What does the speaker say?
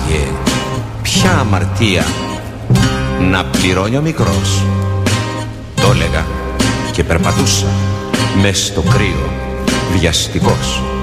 Άγιε, ποια αμαρτία να πληρώνει ο μικρός. Το έλεγα και περπατούσα μες στο κρύο βιαστικός.